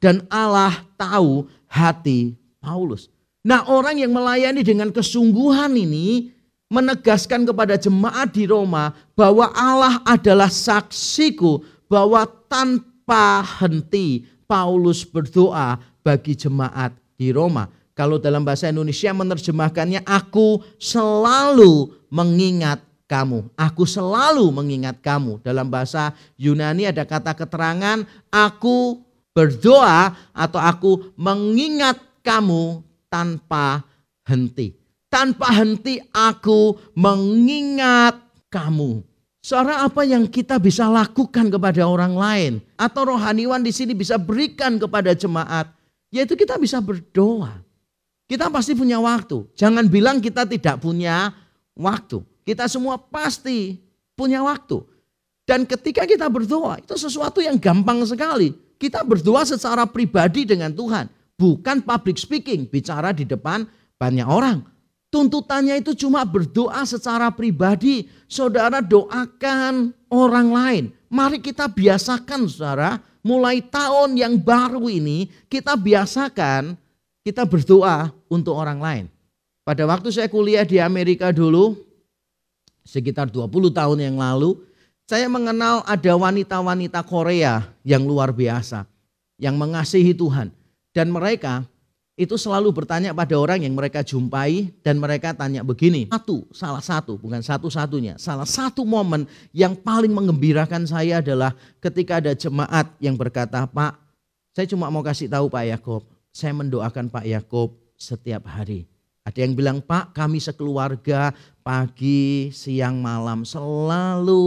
dan Allah tahu hati Paulus. Nah, orang yang melayani dengan kesungguhan ini menegaskan kepada jemaat di Roma bahwa Allah adalah saksiku bahwa tanpa henti Paulus berdoa bagi jemaat di Roma. Kalau dalam bahasa Indonesia menerjemahkannya, aku selalu mengingat kamu. Aku selalu mengingat kamu. Dalam bahasa Yunani ada kata keterangan, aku berdoa atau aku mengingat kamu tanpa henti. Tanpa henti aku mengingat kamu. Saudara, apa yang kita bisa lakukan kepada orang lain atau rohaniwan di sini bisa berikan kepada jemaat, yaitu kita bisa berdoa. Kita pasti punya waktu. Jangan bilang kita tidak punya waktu. Kita semua pasti punya waktu. Dan ketika kita berdoa, itu sesuatu yang gampang sekali. Kita berdoa secara pribadi dengan Tuhan. Bukan public speaking, bicara di depan banyak orang. Tuntutannya itu cuma berdoa secara pribadi. Saudara, doakan orang lain. Mari kita biasakan, saudara. Mulai tahun yang baru ini kita biasakan kita berdoa untuk orang lain. Pada waktu saya kuliah di Amerika dulu, sekitar 20 tahun yang lalu, saya mengenal ada wanita-wanita Korea yang luar biasa, yang mengasihi Tuhan. Dan mereka itu selalu bertanya pada orang yang mereka jumpai, dan mereka tanya begini, salah satu, bukan satu-satunya, salah satu momen yang paling menggembirakan saya adalah ketika ada jemaat yang berkata, Pak, saya cuma mau kasih tahu Pak Yakob, saya mendoakan Pak Yakob setiap hari. Ada yang bilang, Pak, kami sekeluarga pagi, siang, malam selalu